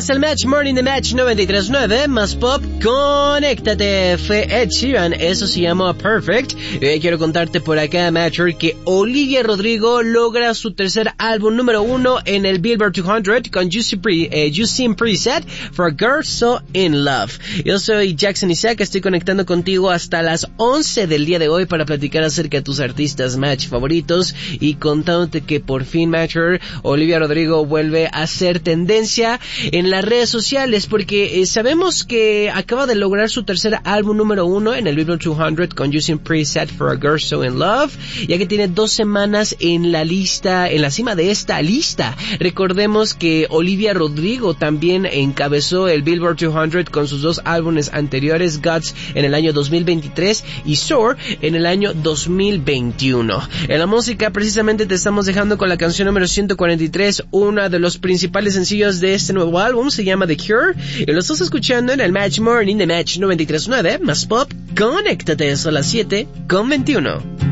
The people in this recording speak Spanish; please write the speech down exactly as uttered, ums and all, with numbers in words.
Bienvenidos al Match Morning de Match noventa y tres punto nueve, más pop, conéctate. Fue Ed Sheeran, eso se llama Perfect. Y hoy quiero contarte por acá, Matcher, que Olivia Rodrigo logra su tercer álbum número uno en el Billboard doscientos con You Seem, Pre, eh, You Seem Preset for a Girl So In Love. Yo soy Jackson Isaac, estoy conectando contigo hasta las once del día de hoy para platicar acerca de tus artistas Match favoritos y contándote que por fin, Matcher, Olivia Rodrigo vuelve a ser tendencia en las redes sociales porque eh, sabemos que acaba de lograr su tercer álbum número uno en el Billboard doscientos con You Seem Preset for a Girl So In Love, ya que tiene dos semanas en la lista, en la cima de esta lista. Recordemos que Olivia Rodrigo también encabezó el Billboard doscientos con sus dos álbumes anteriores, Guts en el año dos mil veintitrés y Soar en el año dos mil veintiuno. En la música precisamente te estamos dejando con la canción número ciento cuarenta y tres, uno de los principales sencillos de este nuevo álbum, se llama The Cure, y lo estás escuchando en el Match Morning de Match noventa y tres punto nueve, más pop, conéctate, son las siete con veintiuno.